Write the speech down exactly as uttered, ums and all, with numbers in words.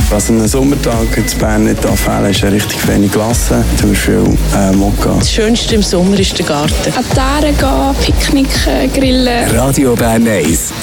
Was an einem Sommertag in Bern nicht fehlen ist eine richtig feine Glasse, zum Beispiel äh, Mokka. Das Schönste im Sommer ist der Garten. An die Aare gehen, Picknick, grillen. Radio Bern eins,